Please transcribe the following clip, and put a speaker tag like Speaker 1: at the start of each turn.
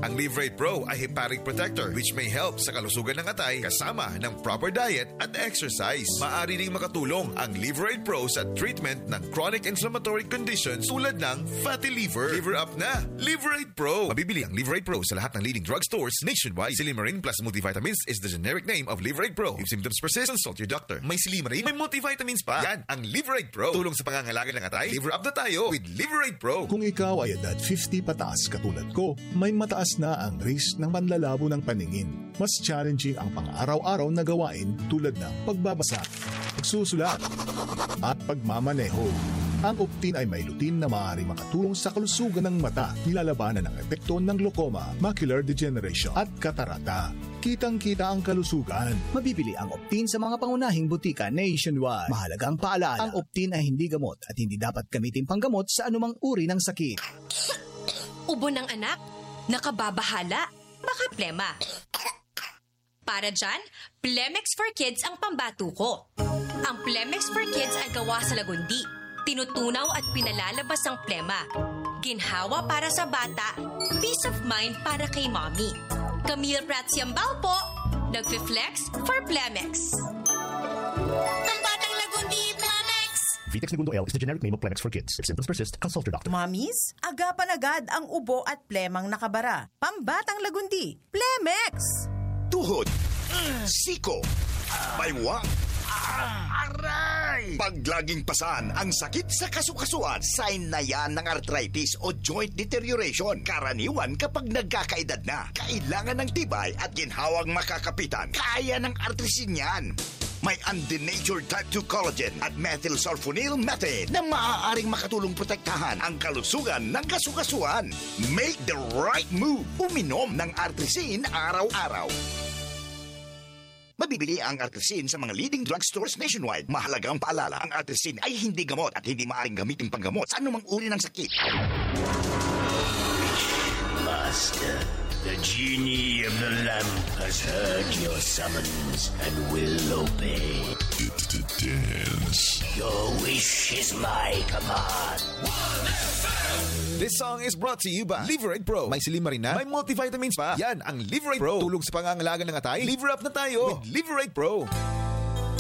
Speaker 1: Ang Liverate Pro ay hepatic protector which may help sa kalusugan ng atay kasama ng proper diet at exercise. Maaari ring makatulong ang Liverate Pro sa treatment ng chronic inflammatory conditions tulad ng fatty liver. Liver up na! Liverate Pro! Mabibili ang Liverate Pro sa lahat ng leading drugstores nationwide. Silimarin plus multivitamins is the generic name of Liverate Pro. If symptoms persist, consult your doctor. May Silimarin, may multivitamins pa. Yan ang Liverate Pro. Tulong sa pangangalaga ng atay. Liver up na tayo with Liverate Pro.
Speaker 2: Kung ikaw ay edad 50 pataas katulad ko, may mataas na ang risk ng panlalabo ng paningin. Mas challenging ang pang-araw-araw na gawain tulad ng pagbabasa, pagsusulat, at pagmamaneho. Ang Optin ay may lutin na maaari makatulong sa kalusugan ng mata, nilalabanan ang epekto ng glaucoma, macular degeneration at katarata. Kitang-kita ang kalusugan.
Speaker 3: Mabibili ang Optin sa mga pangunahing butika nationwide. Mahalagang paalala, ang Optin ay hindi gamot at hindi dapat gamitin panggamot sa anumang uri ng sakit.
Speaker 4: Ubo ng anak? Nakababahala? Baka plema. Para dyan, Plemex for Kids ang pambato ko. Ang Plemex for Kids ay gawa sa lagundi. Tinutunaw at pinalalabas ang plema. Ginhawa para sa bata, peace of mind para kay mommy. Camille Pratsyambal po, nagfi-flex for Plemex. Pambatang lagundi, Plemex!
Speaker 5: Vitex Segundo L is the generic name of Plemex for kids. If symptoms persist, consult your doctor.
Speaker 6: Mommies, agapan agad ang ubo at plemang nakabara. Pambatang lagundi, Plemex!
Speaker 7: Tuhod, siko, baywang, aray! Pag laging pasan ang sakit sa kasukasuan, sign na yan ng arthritis o joint deterioration. Karaniwan kapag nagkakaedad na, kailangan ng tibay at ginhawang makakapitan. Kaya ng artrisin yan. May undenatured type 2 collagen at methylsulfonyl methane na maaaring makatulong protektahan ang kalusugan ng kasukasuan. Make the right move. Uminom ng artrisin araw-araw. Mabibili ang artrisin sa mga leading drugstores nationwide. Mahalagang paalala, ang artrisin ay hindi gamot at hindi maaaring gamitin panggamot sa anumang uri ng sakit.
Speaker 8: Master, the genie of the lamp has heard your summons and will obey.
Speaker 2: It's to dance.
Speaker 8: Your wish is my command.
Speaker 1: This song is brought to you by Liverate Pro. May Silimarin na, may multivitamins pa. Yan ang Liverate Pro. Tulong sa pangangalaga ng atay. Liver up na tayo with Liverate Pro.